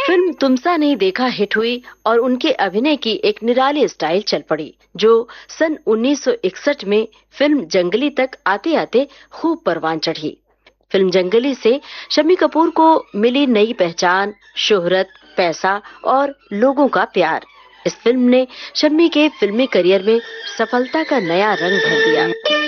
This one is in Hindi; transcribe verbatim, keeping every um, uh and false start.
फिल्म तुमसा नहीं देखा हिट हुई और उनके अभिनय की एक निराली स्टाइल चल पड़ी, जो सन उन्नीस सौ इकसठ में फिल्म जंगली तक आते आते खूब परवान चढ़ी। फिल्म जंगली से शम्मी कपूर को मिली नई पहचान, शोहरत, पैसा और लोगों का प्यार। इस फिल्म ने शम्मी के फिल्मी करियर में सफलता का नया रंग भर दिया।